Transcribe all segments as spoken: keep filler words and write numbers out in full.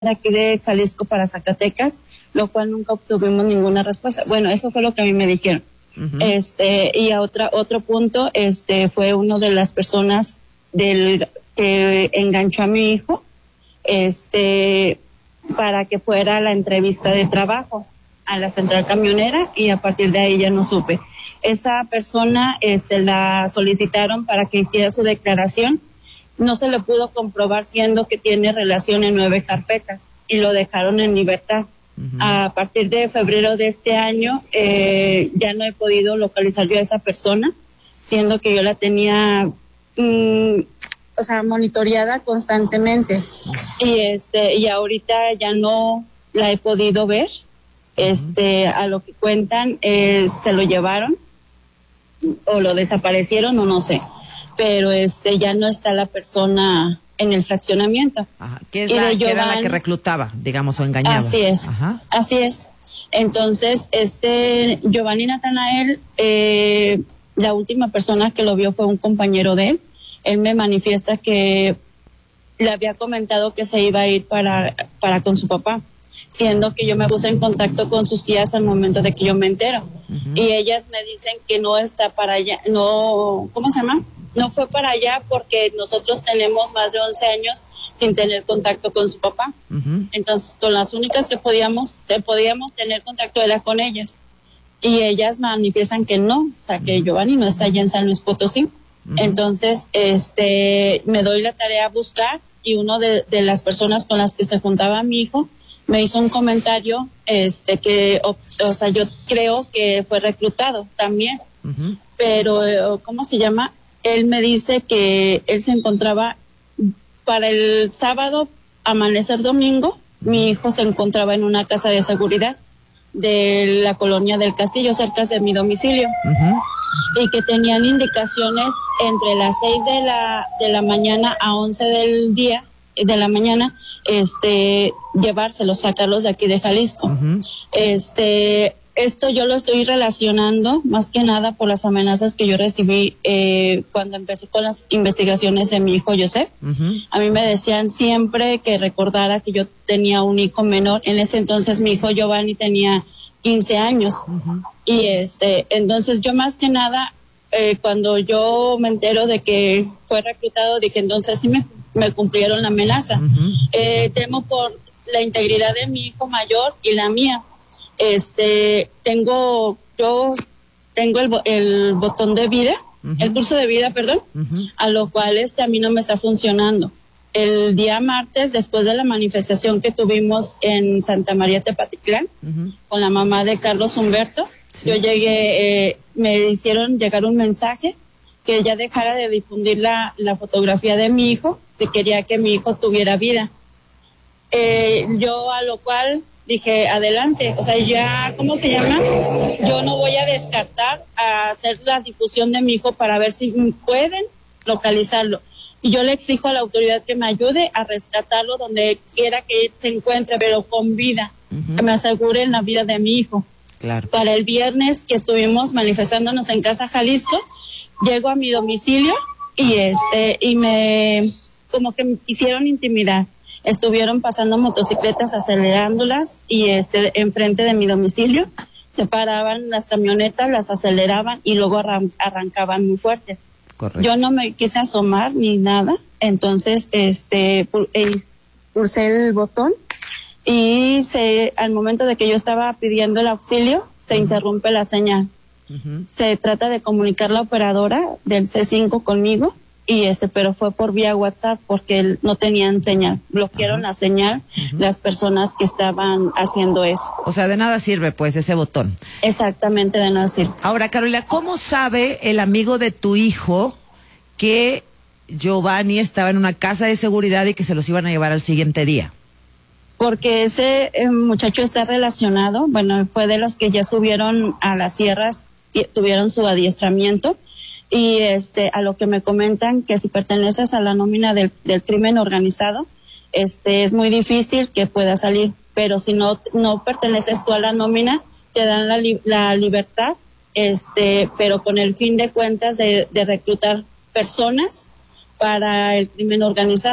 de aquí de Jalisco para Zacatecas, lo cual nunca obtuvimos ninguna respuesta. Bueno, eso fue lo que a mí me dijeron. Uh-huh. Este, y a otra, otro punto, este, fue uno de las personas del, que enganchó a mi hijo, este, para que fuera a la entrevista de trabajo a la central camionera, y a partir de ahí ya no supe. Esa persona, este, la solicitaron para que hiciera su declaración. No se le pudo comprobar, siendo que tiene relación en nueve carpetas, y lo dejaron en libertad. Uh-huh. A partir de febrero de este año, eh, ya no he podido localizar yo a esa persona, siendo que yo la tenía, mmm, o sea, monitoreada constantemente. Y este, y ahorita ya no la he podido ver. Este, a lo que cuentan, eh, se lo llevaron, o lo desaparecieron, o no sé. Pero este, ya no está la persona en el fraccionamiento. Ajá. ¿Qué es la, que era la que reclutaba, digamos, o engañaba? Así es. Ajá. Así es. Entonces, este, Giovanni Natanael, eh, la última persona que lo vio fue un compañero de él. Él me manifiesta que le había comentado que se iba a ir para, para con su papá, siendo que yo me puse en contacto con sus tías al momento de que yo me entero. Uh-huh. Y ellas me dicen que no está para allá, no, ¿cómo se llama? No fue para allá porque nosotros tenemos más de once años sin tener contacto con su papá. Uh-huh. Entonces, con las únicas que podíamos, que podíamos tener contacto era con ellas. Y ellas manifiestan que no, o sea, que Giovanni no está allá en San Luis Potosí. Uh-huh. Entonces, este, me doy la tarea a buscar, y uno de, de las personas con las que se juntaba mi hijo me hizo un comentario, este, que, o, o sea, yo creo que fue reclutado también. Uh-huh. Pero, ¿cómo se llama? Él me dice que él se encontraba para el sábado, amanecer domingo, mi hijo se encontraba en una casa de seguridad de la colonia del Castillo, cerca de mi domicilio. Uh-huh. Y que tenían indicaciones entre las seis de la, de la mañana a once del día, de la mañana, este, llevárselos, sacarlos de aquí de Jalisco. Uh-huh. Este, esto yo lo estoy relacionando más que nada por las amenazas que yo recibí eh, cuando empecé con las investigaciones de mi hijo José. Uh-huh. A mí me decían siempre que recordara que yo tenía un hijo menor. En ese entonces mi hijo Giovanni tenía quince años. Uh-huh. Y este, entonces yo más que nada, eh, cuando yo me entero de que fue reclutado, dije, entonces sí me, me cumplieron la amenaza. Uh-huh. Eh, temo por la integridad de mi hijo mayor y la mía. Este, tengo, yo tengo el, el botón de vida, uh-huh. el curso de vida, perdón, uh-huh. a lo cual este a mí no me está funcionando. El día martes, después de la manifestación que tuvimos en Santa María Tepatitlán, uh-huh. con la mamá de Carlos Humberto, sí. yo llegué, eh, me hicieron llegar un mensaje que ella dejara de difundir la, la fotografía de mi hijo, si quería que mi hijo tuviera vida. Eh, yo a lo cual dije, adelante, o sea, ya, ¿cómo se llama? Yo no voy a descartar a hacer la difusión de mi hijo para ver si pueden localizarlo. Y yo le exijo a la autoridad que me ayude a rescatarlo donde quiera que él se encuentre, pero con vida, uh-huh. que me aseguren la vida de mi hijo. Claro. Para el viernes que estuvimos manifestándonos en Casa Jalisco, llego a mi domicilio y este, y me, como que me quisieron intimidar. Estuvieron pasando motocicletas, acelerándolas, y este, enfrente de mi domicilio, se paraban las camionetas, las aceleraban y luego arran- arrancaban muy fuerte. Correcto. Yo no me quise asomar ni nada, entonces este pu- eh, pulsé el botón y se, al momento de que yo estaba pidiendo el auxilio, se uh-huh. interrumpe la señal. Uh-huh. Se trata de comunicar la operadora del C cinco conmigo, y este, pero fue por vía WhatsApp porque no tenían señal, bloquearon uh-huh. la señal uh-huh. las personas que estaban haciendo eso. O sea, de nada sirve pues ese botón. Exactamente, de nada sirve. Ahora, Carolina, ¿cómo sabe el amigo de tu hijo que Giovanni estaba en una casa de seguridad y que se los iban a llevar al siguiente día? Porque ese eh, muchacho está relacionado, bueno, fue de los que ya subieron a las sierras, t- tuvieron su adiestramiento. Y este, a lo que me comentan, que si perteneces a la nómina del, del crimen organizado, este, es muy difícil que pueda salir, pero si no, no perteneces tú a la nómina, te dan la, li- la libertad, este, pero con el fin de cuentas de, de reclutar personas para el crimen organizado.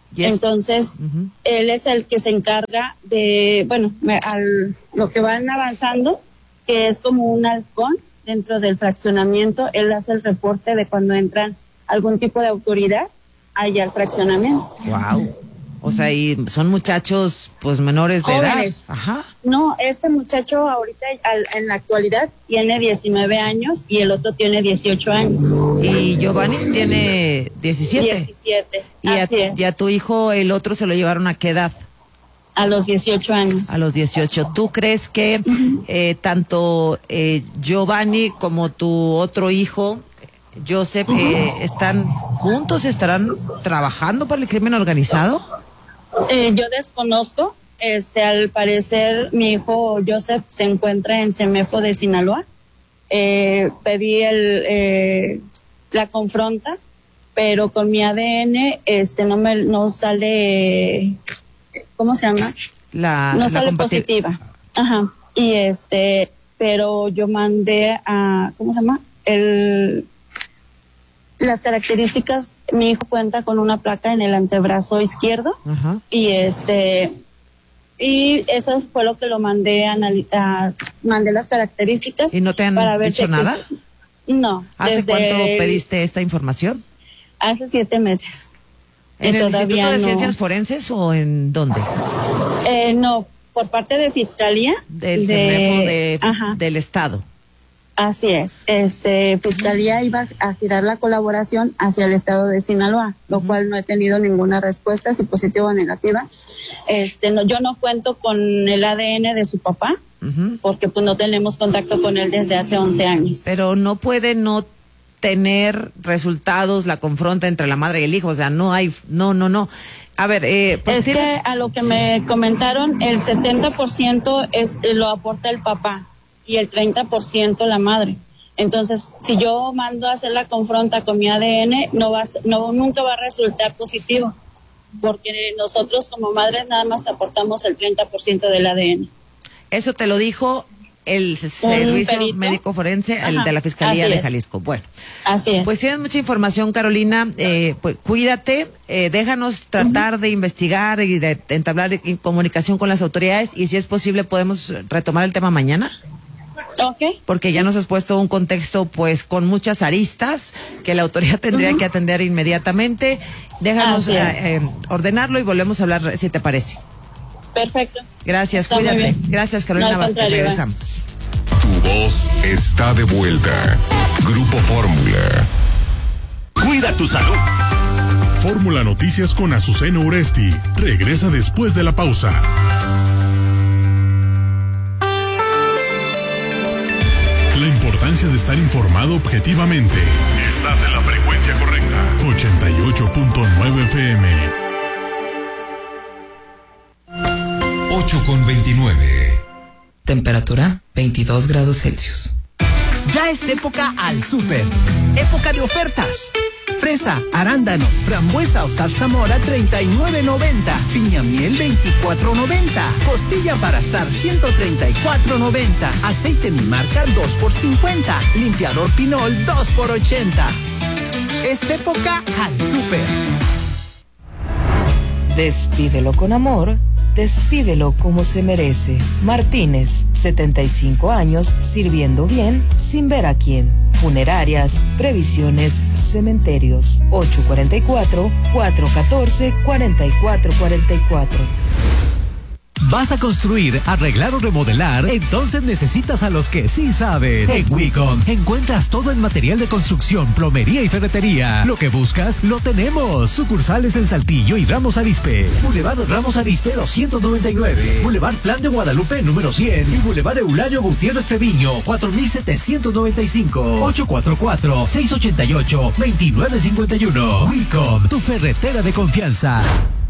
Yes. Entonces, uh-huh. él es el que se encarga de, bueno, me, al, lo que van avanzando, que es como un halcón dentro del fraccionamiento, él hace el reporte de cuando entran algún tipo de autoridad allá al fraccionamiento. Wow. O sea, y son muchachos, pues, menores de Jóvenes. edad. Ajá. No, este muchacho ahorita, al, en la actualidad, tiene diecinueve años y el otro tiene dieciocho años. Y Giovanni tiene diecisiete. diecisiete, y así a, es. Y a tu hijo, el otro, ¿se lo llevaron a qué edad? A los dieciocho años. A los dieciocho. ¿Tú crees que uh-huh. eh, tanto eh, Giovanni como tu otro hijo, Joseph, uh-huh. eh, están juntos, estarán trabajando para el crimen organizado? Eh, yo desconozco, este, al parecer mi hijo Joseph se encuentra en Semefo de Sinaloa. Eh, pedí el, eh, la confronta, pero con mi A D N, este, no me, no sale, ¿cómo se llama? La, no la sale compati- positiva. Ajá. Y este, pero yo mandé a, ¿cómo se llama? El Las características, mi hijo cuenta con una placa en el antebrazo izquierdo. Ajá. y este y eso fue lo que lo mandé a, a mandé las características. ¿Y no te han para ver dicho si nada? No. ¿Hace cuánto pediste esta información? Hace siete meses. ¿En el Instituto de no... Ciencias Forenses o en dónde? Eh, no, por parte de Fiscalía. Del de, de, del Estado. Así es, este, Fiscalía iba a girar la colaboración hacia el estado de Sinaloa, lo uh-huh. cual no he tenido ninguna respuesta, si positiva o negativa. Este, no, yo no cuento con el A D N de su papá, uh-huh. porque pues no tenemos contacto con él desde hace once años. Pero no puede no tener resultados la confronta entre la madre y el hijo, o sea, no hay, no, no, no. A ver, eh, pues es tienes... que a lo que me comentaron, el setenta por ciento es, lo aporta el papá y el treinta por ciento la madre. Entonces, si yo mando a hacer la confronta con mi A D N, no va, no, nunca va a resultar positivo, porque nosotros como madres nada más aportamos el treinta por ciento del A D N. Eso te lo dijo el Servicio perito? Médico Forense, Ajá, el de la Fiscalía de es. Jalisco. Bueno, así es. Pues tienes mucha información, Carolina. Eh, pues cuídate, eh, déjanos tratar uh-huh. de investigar y de entablar comunicación con las autoridades, y si es posible podemos retomar el tema mañana. Okay. Porque ya nos has puesto un contexto pues con muchas aristas que la autoridad tendría uh-huh. que atender inmediatamente. Déjanos eh, eh, ordenarlo y volvemos a hablar, si te parece. Perfecto. Gracias, está cuídate. Gracias, Carolina no, Vázquez. Regresamos. Tu voz está de vuelta. Grupo Fórmula. Cuida tu salud. Fórmula Noticias con Azucena Uresti. Regresa después de la pausa. La importancia de estar informado objetivamente. Estás en la frecuencia correcta. ochenta y ocho punto nueve F M. ocho con veintinueve. Temperatura veintidós grados Celsius. Ya es época al súper. Época de ofertas. Fresa, arándano, frambuesa o zarzamora treinta y nueve noventa. Piña miel veinticuatro noventa. Costilla para asar ciento treinta y cuatro noventa. Aceite mi marca dos por cincuenta. Limpiador Pinol dos por ochenta. Es época al súper. Despídelo con amor. Despídelo como se merece. Martínez, setenta y cinco años, sirviendo bien, sin ver a quién. Funerarias, previsiones, cementerios. ocho cuatro cuatro, cuatro uno cuatro, cuatro cuatro cuatro cuatro. ¿Vas a construir, arreglar o remodelar? Entonces necesitas a los que sí saben. En Wicom encuentras todo en material de construcción, plomería y ferretería. Lo que buscas, lo tenemos. Sucursales en Saltillo y Ramos Arizpe. Boulevard Ramos Arizpe doscientos noventa y nueve. Boulevard Plan de Guadalupe número cien. Y Boulevard Eulario Gutiérrez Treviño cuatro mil setecientos noventa y cinco. ocho cuatro cuatro, seis ocho ocho, dos nueve cinco uno. Wicom, tu ferretera de confianza.